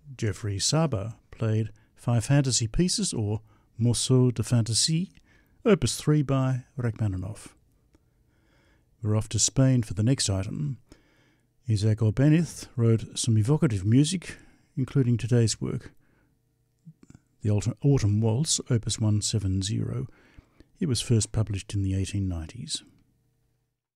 Geoffrey Saba played 5 fantasy pieces, or Morceaux de Fantasie, Opus 3 by Rachmaninoff. We're off to Spain for the next item. Isaac Albéniz wrote some evocative music, including today's work, the Autumn Waltz, Opus 170. It was first published in the 1890s.